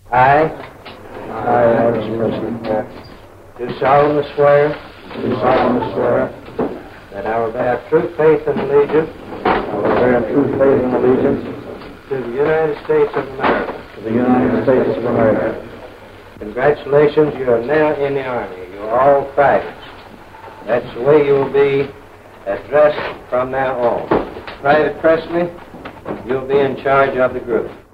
I Mr. President, do solemnly swear do solemnly swear that I will bear true faith and allegiance I will bear true faith and allegiance to the United States of America. to the United States of America. Congratulations, you are now in the Army. You are all privates. That's the way you will be addressed from now on. Private Presley, you'll be in charge of the group.